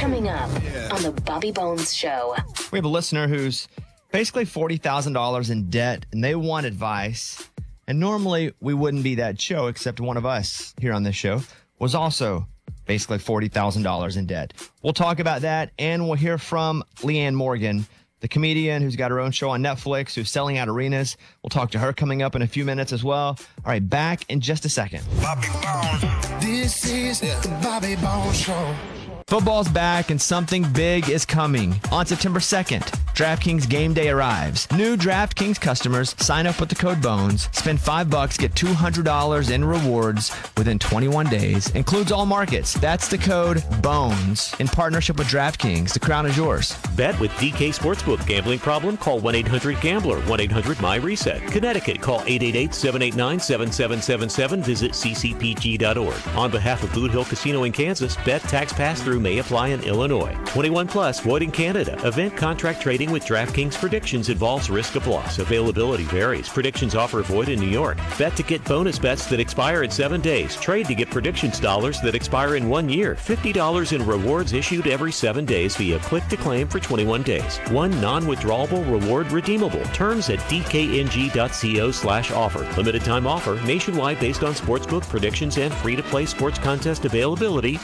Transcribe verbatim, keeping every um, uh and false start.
Coming up on the Bobby Bones Show. We have a listener who's basically forty thousand dollars in debt, and they want advice. And normally we wouldn't be that show, except one of us here on this show was also basically forty thousand dollars in debt. We'll talk about that, and we'll hear from Leanne Morgan, the comedian who's got her own show on Netflix, who's selling out arenas. We'll talk to her coming up in a few minutes as well. All right, back in just a second. Bobby Bones. This is the Bobby Bones Show. Football's back and something big is coming. On September second, DraftKings Game Day arrives. New DraftKings customers sign up with the code BONES, spend five bucks, get two hundred dollars in rewards within twenty-one days. Includes all markets. That's the code BONES in partnership with DraftKings. The crown is yours. Bet with D K Sportsbook. Gambling problem? Call one eight hundred gambler, one eight hundred my reset. Connecticut, call eight eight eight, seven eight nine, seven seven seven seven. Visit c c p g dot org. On behalf of Boot Hill Casino in Kansas, bet tax pass-through may apply in Illinois. twenty-one plus, void in Canada. Event contract trading with DraftKings Predictions involves risk of loss. Availability varies. Predictions offer void in New York. Bet to get bonus bets that expire in seven days. Trade to get predictions dollars that expire in one year. fifty dollars in rewards issued every seven days via click to claim for twenty-one days. One non-withdrawable reward redeemable. Terms at d k n g dot co slash offer. Limited time offer. Nationwide based on sportsbook predictions and free-to-play sports contest availability.